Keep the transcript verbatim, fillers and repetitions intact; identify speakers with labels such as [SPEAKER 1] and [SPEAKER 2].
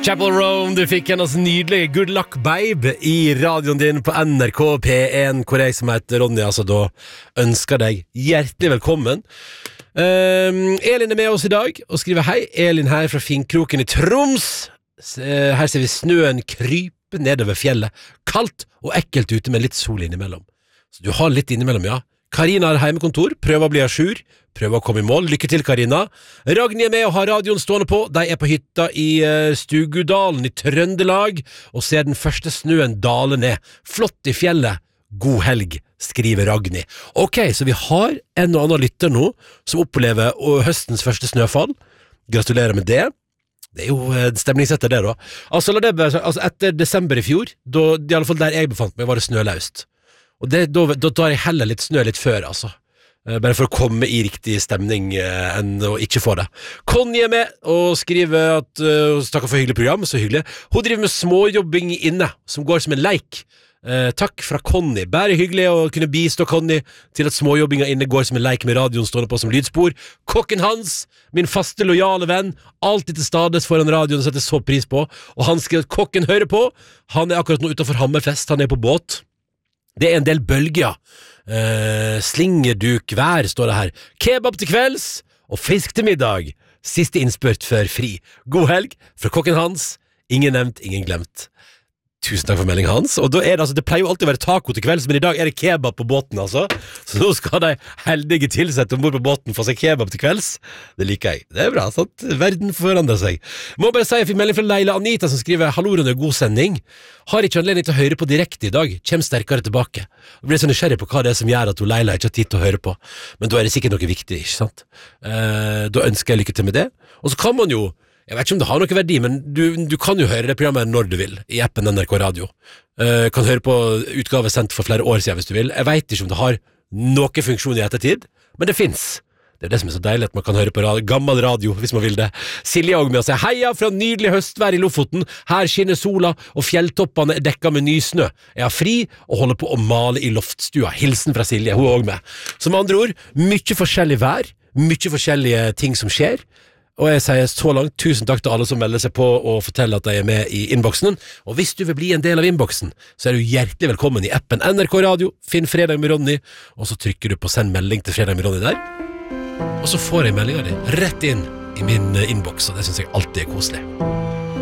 [SPEAKER 1] Chapel Roan, du fikk hennes nydelige Good Luck Babe i radioen din på N R K P en, hvor jeg som heter Ronny, altså da ønsker deg hjertelig velkommen. Um, Elin er med oss i dag og skriver hei. Elin her fra Finkroken i Troms. Her ser vi snøen krype nedover fjellet. Kaldt og ekkelt ute med litt sol innimellom. Så du har litt innimellom, ja. Karina har heimekontor, prøver å bli ajour, prøver å komme i mål. Lykke til, Karina. Ragni er med og har radioen stående på. De er på hytta i uh, Stugudalen i Trøndelag og ser den første snøen dale ned. Flott i fjellet. God helg, skriver Ragni. Ok, så vi har en og annen lytter nå som opplever høstens første snøfall. Gratulerer med det. Det er jo uh, stemningsetter det da. Altså, la det bare, altså etter desember i fjor, da, i alle fall der jeg befant meg, var det snøløst. Og det, da, da tar jeg heller litt snø litt før, altså. Eh, bare for å komme i riktig stemning eh, enn å ikke få det. Conny er med og skriver at uh, takker for hyggelig program, så hyggelig. Hun driver med småjobbing inne, som går som en leik. Eh, takk fra Conny. Bare hyggelig å kunne bistå Conny til at småjobbinga inne går som en leik med radioen stående på som lydspor. Kokken hans, min faste lojale venn, alltid til stades foran radioen og setter så pris på. Og han skriver at kokken hører på. Han er akkurat nå utenfor Hammerfest, han er på båt. Det er en del bølger. Uh, slingerduk vær, står det her. Kebab til kvelds og fisk til middag. Siste innspurt før fri. God helg fra kokken hans. Ingen nevnt, ingen glemt. Tusen takk for meldingen hans. Og da er det, altså, det pleier jo alltid å være taco til kvelds, men i dag er det kebab på båten, altså. Så nå skal de heldige tilsette ombord på båten få seg kebab til kvelds. Det liker jeg. Det er bra, sant? Verden forandrer seg. Må bare si, jeg fikk melding fra Leila Anita som skriver hallo, Rune, god sending. Har ikke anledning til å høre på direkte i dag. Kjem sterkere tilbake. Jeg blir så nysgjerrig på hva det er som gjør at hun Leila ikke har tid til å høre på. Men da er det sikkert noe viktig, ikke sant? Eh, da ønsker jeg lykke til med det. Og så kan man jo, jeg vet ikke om det har noe verdi, men du, du kan jo høre det programmet når du vil, i appen N R K Radio. Uh, kan høre på utgave sendt for flere år siden hvis du vil. Jeg vet ikke om det har noen funksjon i ettertid, men det finnes. Det er det som er så deilig, at man kan høre på radio, gammel radio, hvis man vil det. Silje er også med og sier, heia fra nydelig høstvær i Lofoten. Her skinner sola, og fjelltoppene er dekket med nysnø. Jeg har fri, og holder på å male i loftstua. Hilsen fra Silje, hun er også med. Så med andre ord, mye forskjellig vær, mye forskjellige ting som skjer. Og jeg sier så langt, tusen takk til alle som melder seg på og forteller at de er med i innboksen. Og hvis du vil bli en del av innboksen, så er du hjertelig velkommen i appen N R K Radio. Finn Fredag med Ronny, og så trykker du på send melding til Fredag med Ronny der. Og så får jeg meldinga di rett inn i min innboks, og det synes jeg alltid er koselig.